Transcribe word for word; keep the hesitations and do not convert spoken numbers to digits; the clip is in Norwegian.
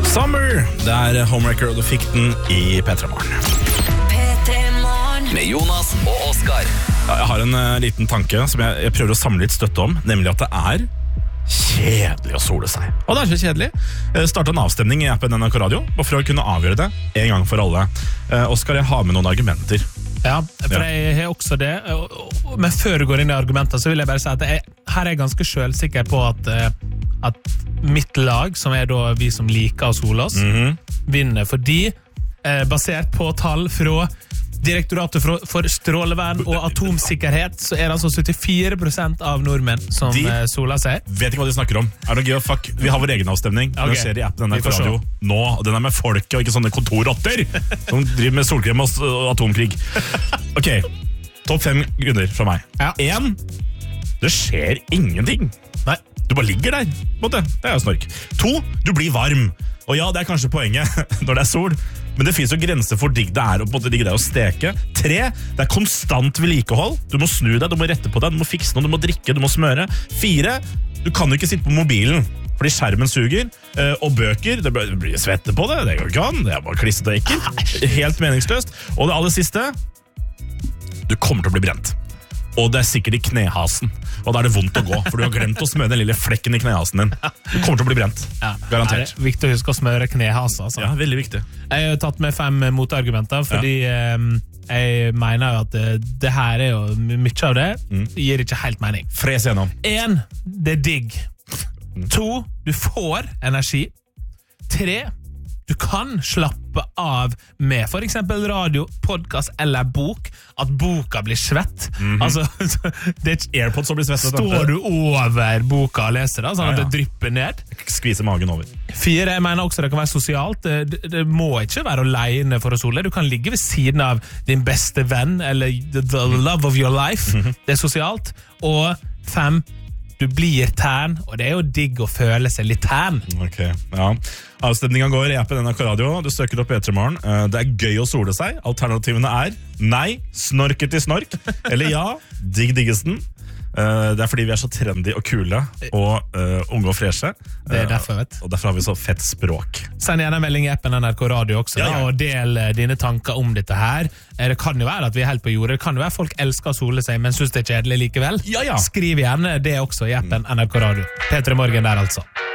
Summer, det er Homewrecker, og du fikk den i P tre Morgen. P tre Morgen med Jonas og Oskar. Ja, jeg har en uh, liten tanke som jeg, jeg prøver å samle litt støtte om, nemlig at det er kjedelig å sole seg. Og det er så kjedelig. Uh, Starte en avstemning i appen N R K Radio, og for å kunne avgjøre det en gang for alle. Uh, Oskar, jeg har med noen argumenter. Ja, for Ja. jeg har også det. Men før du går inn i argumenter, så vil jeg bare si at jeg, her er jeg ganske selvsikker på at, at mitt lag, som er da vi som liker å sole oss, Mhm. vinner. Fordi, eh, basert på tall fra Direktoratet for, for strålevern og atomsikkerhet, så er det altså syttifire prosent av nordmenn som De- eh, soler seg. Vet ikke hva de snakker om. I don't give a fuck. Vi har vår egen avstemning. Den Ok. skjer i appen N R Vi K får Radio nå, og den er med folket og ikke sånne kontorrotter som driver med solkrem og s- og atomkrig. Ok, topp fem grunner fra meg. Ja. En, det skjer ingenting. Nei. Du bare ligger der, på en måte. Det er jo snork. To, du blir varm. Og ja, det er kanskje poenget når det er sol, men det finnes jo grenser for digg det er å på en måte ligge der og steke. Tre, det er konstant vedlikehold. Du må snu deg, du må rette på deg, du må fikse noe, du må drikke, du må smøre. Fire, du kan jo ikke sitte på mobilen, fordi skjermen suger. Eh, og bøker, det blir- det blir svette på det, det går ikke an. Det er bare klissete og ekkelt. Helt meningsløst. Og det aller siste, du kommer til å bli brent. Og det er sikkert i knehasen. Og da er det vondt å gå, for du har glemt å smøre den lille flekken i knehasen din. Du kommer til å bli brent. Garantert. Det er viktig å huske å smøre knehasa. Altså. Ja, veldig viktig. Jeg har tatt med fem motargumenter, fordi eh, jeg mener jo at det, det her er jo mye av det, gir ikke helt mening. Fres gjennom. En, det er digg. To, du får energi. Tre, du kan slappe av med for eksempel radio, podcast eller bok, at boka blir svett. Altså, det er ikke Airpods som blir svett. står du over boka og leser da, sånn Ja, at ja. det drypper ned. Skvise magen over. Fire, jeg mener også det kan være sosialt. Det, det, det må ikke være alene for å sole. Du kan ligge ved siden av din beste venn, eller the, the love of your life. Det er sosialt. Og fem, du blir tern, og det er jo digg å føle seg litt tern. Ok, ja. Avstemningen går i appen N R K Radio. Du søker opp P tre Morgen. Eh, Det er gøy å sole seg. Alternativene er nei, snorket i snork. Eller ja, digg diggesten. Eh, Det er fordi vi er så trendy og kule og eh, unge og freshe. Det er Eh, derfor, vet du. Og derfor har vi så fett språk. Send gjerne en melding i appen N R K Radio også, Ja, da, ja. og del eh, dine tanker om dette her. Eh, Det kan jo være at vi er helt på jordet. Det kan jo være folk elsker å sole seg, men synes det er kjedelig likevel. Ja, ja. Skriv gjerne det også i appen N R K Radio. P tre Morgen der, altså.